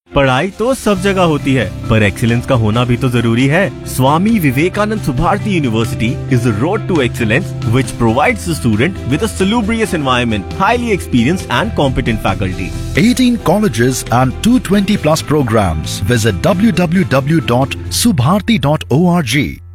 पढ़ाई तो सब जगह होती है, पर एक्सीलेंस का होना भी तो जरूरी है। Swami Vivekananda Subharti university is the road to excellence which provides the student with a salubrious environment, highly experienced and competent faculty. 18 colleges and 220 plus programs. Visit www.subharti.org.